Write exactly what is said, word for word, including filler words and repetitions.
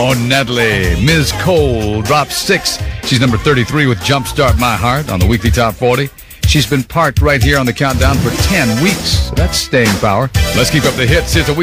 Oh, Natalie. Miz Cole dropped six. She's number thirty-three with Jumpstart My Heart on the weekly top forty. She's been parked right here on the countdown for ten weeks. So that's staying power. Let's keep up the hits. It's a week.